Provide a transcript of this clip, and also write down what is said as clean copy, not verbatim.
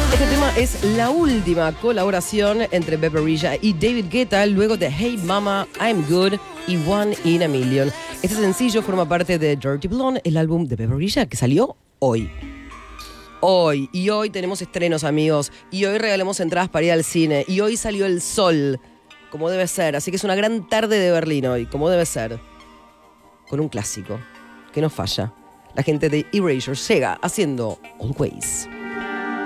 Este tema es la última colaboración entre Bebe Rexha y David Guetta, luego de Hey Mama, I'm Good y One in a Million. Este sencillo forma parte de Dirty Blonde, el álbum de Bebe Rexha que salió hoy. Y hoy tenemos estrenos, amigos, y hoy regalamos entradas para ir al cine, y hoy salió el sol, como debe ser, así que es una gran tarde de Berlín hoy, como debe ser, con un clásico que no falla. La gente de Erasure llega haciendo Always.